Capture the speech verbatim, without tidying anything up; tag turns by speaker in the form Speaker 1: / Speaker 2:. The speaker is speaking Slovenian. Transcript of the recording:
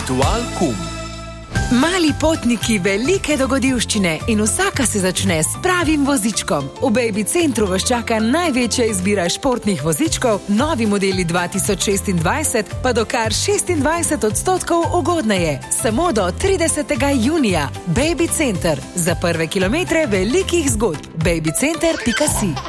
Speaker 1: Ritual Kum.
Speaker 2: Mali potniki, velike dogodivščine in vsaka se začne s pravim vozičkom. V Baby Centru vas čaka največja izbira športnih vozičkov, novi modeli dva tisoč šestindvajset pa do kar šestindvajset odstotkov ugodneje. Samo do tridesetega junija. Baby Center. Za prve kilometre velikih zgodb. baby center pika si